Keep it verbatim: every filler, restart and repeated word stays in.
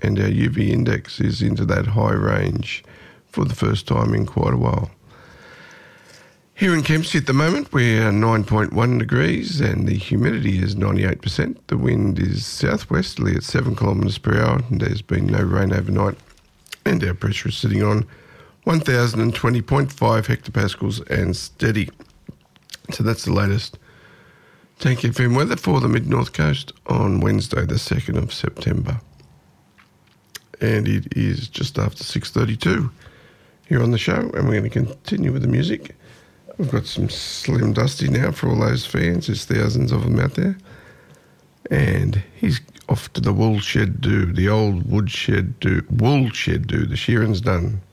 and our U V index is into that high range for the first time in quite a while. Here in Kempsey at the moment, we're nine point one degrees and the humidity is ninety-eight percent. The wind is southwesterly at seven kilometres per hour and there's been no rain overnight. And our pressure is sitting on one thousand twenty point five hectopascals and steady. So that's the latest Tank F M weather for the Mid-North Coast on Wednesday the second of September. And it is just after six thirty-two here on the show and we're going to continue with the music. We've got some Slim Dusty now for all those fans. There's thousands of them out there. And he's off to the wool shed do, the old wood shed do, wool shed do. The shearing's done.